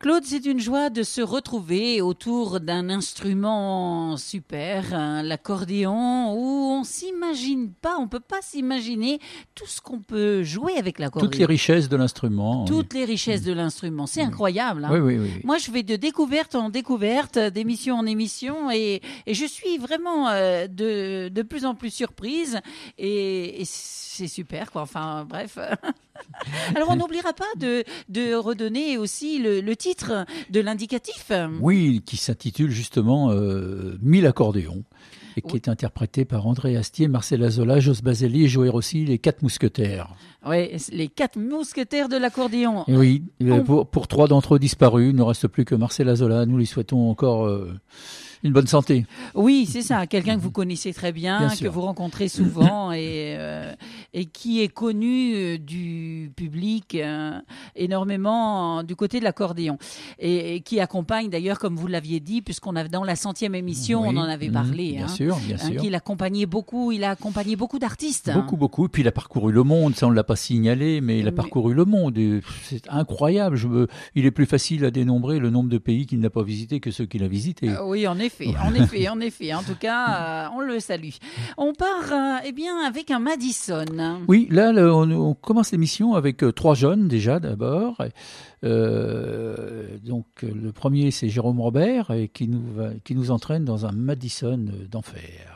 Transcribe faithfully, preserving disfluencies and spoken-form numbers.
Claude, c'est une joie de se retrouver autour d'un instrument super, hein, l'accordéon, où on s'imagine pas, on peut pas s'imaginer tout ce qu'on peut jouer avec l'accordéon. Toutes les richesses de l'instrument. Toutes oui. les richesses de l'instrument, c'est Oui. incroyable. Hein. Oui, oui, oui, oui. Moi, je vais de découverte en découverte, d'émission en émission, et, et je suis vraiment euh, de, de plus en plus surprise, et, et c'est super, quoi. Enfin, bref. Alors, on n'oubliera pas de, de redonner aussi le, le titre de l'indicatif. Oui, qui s'intitule justement euh, Mille accordéons et qui Oui. est interprété par André Astier, Marcel Azola, Jos Baselli et Joël Rossi, les quatre mousquetaires. Oui, les quatre mousquetaires de l'accordéon. Et oui, On- pour, pour trois d'entre eux disparus, il ne reste plus que Marcel Azola. Nous lui souhaitons encore euh, une bonne santé. Oui, c'est ça. Quelqu'un que vous connaissez très bien, Bien que sûr. vous rencontrez souvent et, euh, et qui est connu euh, du public euh, énormément euh, du côté de l'accordéon. Et, et qui accompagne d'ailleurs, comme vous l'aviez dit, puisqu'on a dans la centième émission, Oui, on en avait mmh, parlé. Bien hein, sûr, bien hein, sûr. qu'il accompagnait beaucoup, il a accompagné beaucoup d'artistes. Beaucoup, beaucoup. Et puis il a parcouru le monde, ça on ne l'a pas signalé, mais il a Mais- parcouru le monde. Et c'est incroyable. Je me... Il est plus facile à dénombrer le nombre de pays qu'il n'a pas visité que ceux qu'il a visités. Euh, oui, en effet, en effet, en effet. En tout cas, euh, on le salue. On part, euh, eh bien, avec un Madison. Oui, là, le- on, on commence l'émission avec euh, trois jeunes déjà d'abord. Euh, donc euh, le premier, c'est Jérôme Robert et qui nous, va- qui nous entraîne dans un Madison euh, d'enfer.